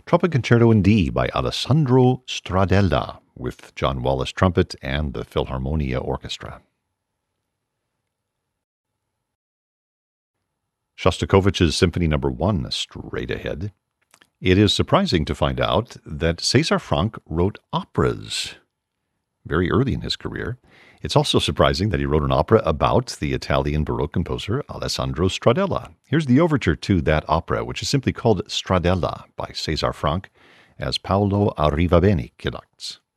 Trumpet Concerto in D by Alessandro Stradella with John Wallace trumpet and the Philharmonia Orchestra. Shostakovich's Symphony No. 1, straight ahead. It is surprising to find out that César Franck wrote operas very early in his career. It's also surprising that he wrote an opera about the Italian Baroque composer Alessandro Stradella. Here's the overture to that opera, which is simply called Stradella by César Franck, as Paolo Arrivabene conducts.